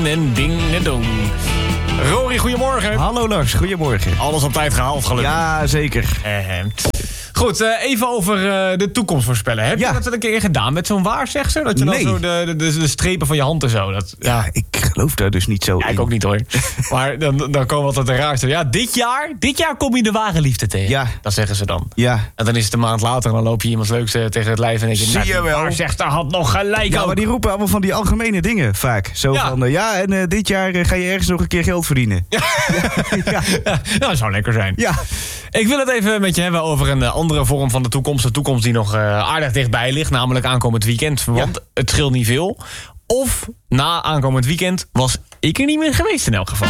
ding en ding en dong. Rory, goedemorgen. Hallo Lars, goedemorgen. Alles op tijd gehaald, gelukkig. Ja, zeker. Goed, even over de toekomst voorspellen. Heb je dat een keer gedaan met zo'n waarzegster? Dat je dan zo de strepen van je hand en zo... Ja, ik geloof daar dus niet zo in. Ik ook niet hoor. Maar dan komen altijd de raarste. Ja, dit jaar kom je de ware liefde tegen. Ja. Dat zeggen ze dan. Ja. En dan is het een maand later en dan loop je iemands leuks tegen het lijf en denk je... Zie je wel. Waarzegster had nog gelijk. Ja, maar die roepen allemaal van die algemene dingen vaak. Zo van, dit jaar ga je ergens nog een keer geld verdienen. Ja. Nou, dat zou lekker zijn. Ja. Ik wil het even met je hebben over een andere vorm van de toekomst. De toekomst die nog aardig dichtbij ligt, namelijk aankomend weekend. Want het scheelt niet veel. Of na aankomend weekend was ik er niet meer geweest in elk geval.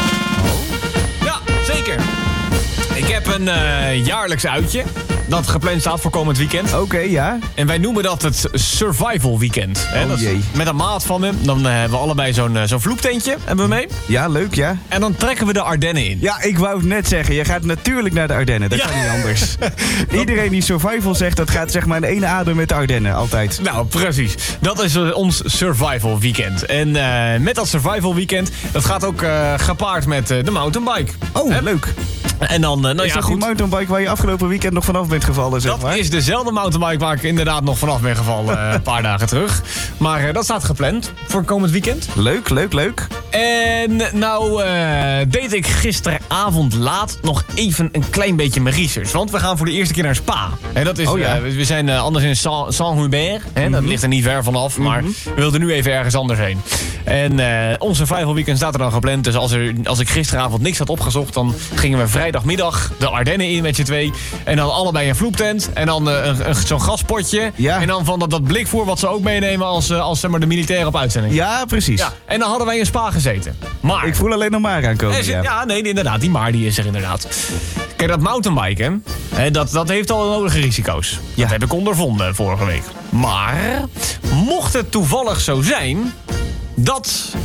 Ja, zeker. Ik heb een jaarlijks uitje dat gepland staat voor komend weekend. Oké, ja. En wij noemen dat het Survival Weekend. Oh jee. Met een maat van me. Dan hebben we allebei zo'n vloeptentje hebben we mee. Ja, leuk, ja. En dan trekken we de Ardennen in. Ja, ik wou het net zeggen. Je gaat natuurlijk naar de Ardennen. Dat kan niet anders. Iedereen die survival zegt, dat gaat zeg maar in één adem met de Ardennen. Altijd. Nou, precies. Dat is ons Survival Weekend. En met dat Survival Weekend, dat gaat ook gepaard met de mountainbike. Oh, leuk. En dan, is dat die mountainbike waar je afgelopen weekend nog vanaf bent gevallen, zeg maar? Dat is dezelfde mountainbike waar ik inderdaad nog vanaf ben gevallen een paar dagen terug. Maar dat staat gepland voor komend weekend. Leuk, leuk, leuk. En nou deed ik gisteravond laat nog even een klein beetje mijn research. Want we gaan voor de eerste keer naar Spa. En dat is, we zijn anders in Saint-Hubert. Dat ligt er niet ver vanaf, maar we wilden nu even ergens anders heen. En ons Survival Weekend staat er dan gepland. Dus als ik gisteravond niks had opgezocht, dan gingen we vrijdagmiddag de Ardennen in met z'n twee. En dan allebei een vloeptent. En dan zo'n gaspotje. Ja. En dan van dat blikvoer wat ze ook meenemen als zeg maar, de militairen op uitzending. Ja, precies. Ja. En dan hadden wij in Spa gezeten. Maar ik voel alleen nog maar aankomen. Ja, nee, inderdaad. Die maar die is er inderdaad. Kijk, dat mountainbiken, dat heeft al nodige risico's. Ja. Dat heb ik ondervonden vorige week. Maar mocht het toevallig zo zijn dat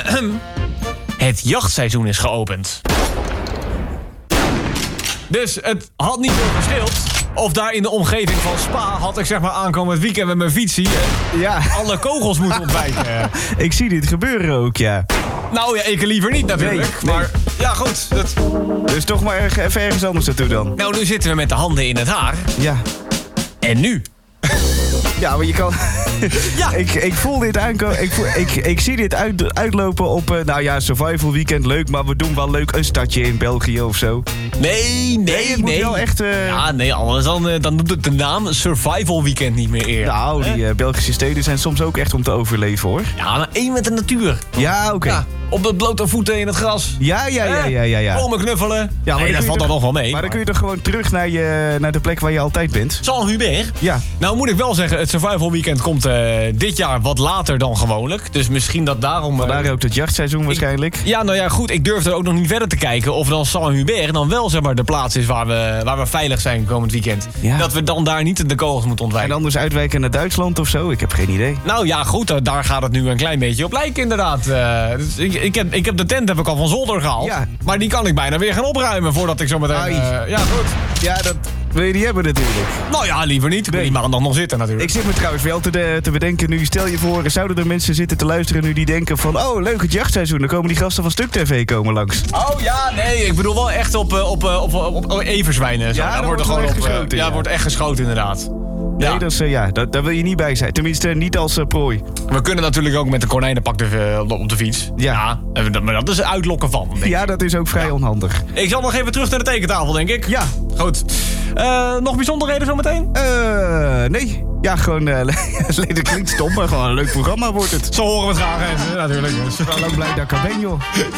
het jachtseizoen is geopend. Dus het had niet veel geschild. Of daar in de omgeving van Spa had ik zeg maar aankomend weekend met mijn fietsie alle kogels moeten ontwijken. Ik zie dit gebeuren ook, ja. Nou ja, ik liever niet natuurlijk. Nee. Maar ja, goed. Dus toch maar even ergens anders naartoe dan. Nou, nu zitten we met de handen in het haar. Ja. En nu? Ja, maar je kan... Ja. Ik voel dit aankomen. Ik zie dit uitlopen op... survival weekend, leuk. Maar we doen wel leuk een stadje in België of zo. Nee. Het moet wel echt... Ja, nee, anders dan doet het de naam Survival Weekend niet meer eer. Nou, die Belgische steden zijn soms ook echt om te overleven, hoor. Ja, maar één met de natuur. Ja, oké. Ja, op de blote voeten in het gras. Ja. Komen knuffelen. Ja, maar dat valt dan nog wel mee. Maar dan kun je toch gewoon terug naar de plek waar je altijd bent. Saint-Hubert? Ja. Nou moet ik wel zeggen, het Survival Weekend komt dit jaar wat later dan gewoonlijk. Dus misschien dat daarom... Vandaar ook het jachtseizoen waarschijnlijk. Ja, nou ja, goed. Ik durf er ook nog niet verder te kijken of dan Saint-Hubert dan wel zeg maar de plaats is waar we veilig zijn komend weekend. Ja. Dat we dan daar niet de kogels moeten ontwijken. En anders uitwijken naar Duitsland of zo? Ik heb geen idee. Nou ja, goed. Daar gaat het nu een klein beetje op lijken inderdaad. Ik heb de tent heb ik al van zolder gehaald. Ja. Maar die kan ik bijna weer gaan opruimen voordat ik zo meteen... ja, goed. Ja, dat wil je niet hebben natuurlijk. Nou ja, liever niet. Ik wil die maandag nog zitten natuurlijk. Ik zit me trouwens wel te bedenken nu. Stel je voor, zouden er mensen zitten te luisteren nu die denken van... Oh, leuk het jachtseizoen. Dan komen die gasten van Stuk TV komen langs. Oh ja, nee. Ik bedoel wel echt op everzwijnen. Ja, daar wordt er gewoon geschoten. Ja, wordt echt geschoten inderdaad. Nee, daar wil je niet bij zijn. Tenminste, niet als prooi. We kunnen natuurlijk ook met de konijnenpak op de fiets. Ja. Maar dat is uitlokken van, denk ik. Ja, dat is ook vrij onhandig. Ik zal nog even terug naar de tekentafel, denk ik. Ja. Goed. Nog bijzonderheden zometeen? Nee. Ja, gewoon... dat klinkt stom, maar gewoon een leuk programma wordt het. Zo horen we het graag, natuurlijk. Ik ben ook blij dat ik er ben, joh.